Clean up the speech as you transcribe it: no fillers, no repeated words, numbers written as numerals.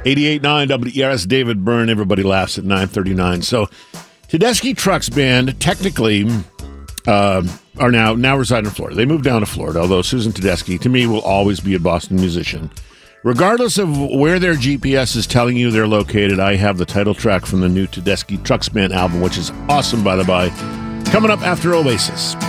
88.9 WERS, David Byrne. Everybody laughs at 9:39. So, Tedeschi Trucks Band technically are now reside in Florida. They moved down to Florida, although Susan Tedeschi, to me, will always be a Boston musician. Regardless of where their GPS is telling you they're located, I have the title track from the new Tedeschi Trucks Band album, which is awesome, by the by. Coming up after Oasis.